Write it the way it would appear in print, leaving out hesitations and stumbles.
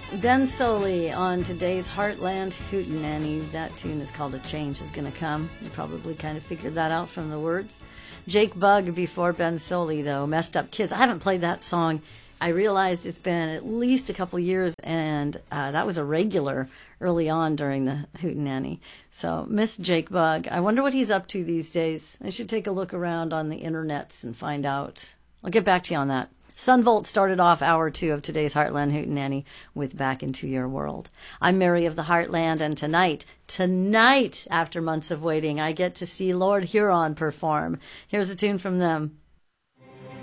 Ben Soley on today's Heartland Hootenanny. That tune is called A Change Is Gonna Come. You probably kind of figured that out from the words. Jake Bugg before Ben Soley, though. Messed Up Kids. I haven't played that song. I realized it's been at least a couple years, and that was a regular early on during the Hootenanny. So, miss Jake Bugg. I wonder what he's up to these days. I should take a look around on the internets and find out. I'll get back to you on that. Sunvolt started off hour 2 of today's Heartland Hootenanny with Back Into Your World. I'm Mary of the Heartland, and tonight, after months of waiting, I get to see Lord Huron perform. Here's a tune from them.